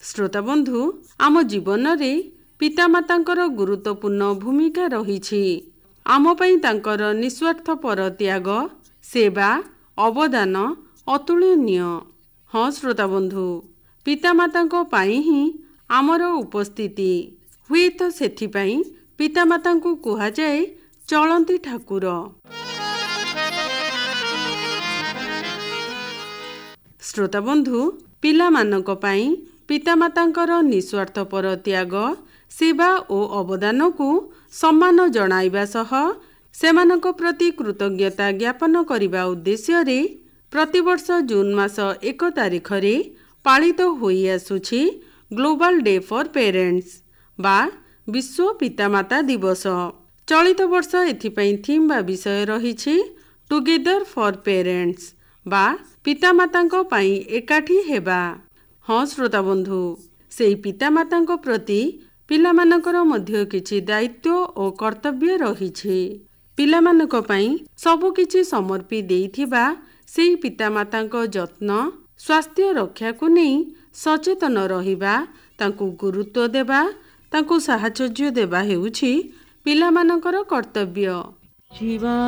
श्रोता बंधु आम जीवन रे पितामातांकर गुरुत्वपूर्ण भूमिका रही। आम पई तांकर निस्वार्थपर त्याग सेवा अवदान अतुलनीय। हाँ श्रोता बंधु पितामातांको पाई ही आमर उपस्थिति हुए तो सेथिपाई पितामातांको कुहा जाए चलंती ठाकुर। श्रोता बंधु पिलामानक पाई पितामातांकर निस्वार्थपर त्याग सेवा और अवदान को सम्मान जणाइबा सह सेमानक प्रति कृतज्ञता ज्ञापन करने उद्देश्य रे प्रतिवर्ष जून मास 1 तारिख रे पालित होई आसुछि ग्लोबल डे फॉर पेरेंट्स बा विश्व पितामाता दिवस। चलित वर्ष एथिपई थीम बा विषय रहिछि टुगेदर फॉर पेरेंट्स बा पितामातांक पई एकाठी हेबा। हाँ श्रोता बंधु सेई पितामातांक प्रति पिलामानकर मध्य किछि दायित्व और कर्तव्य रहिछि। पिलामानक पई सबु किछि समर्पी देइथिबा सेई पितामातांक जत्न स्वास्थ्य रक्षा को नहीं सचेतन रहिबा तांकु गुरुत्व देबा तांकु साहचर्य देबा हेउछि पिलामानकर कर्तव्य।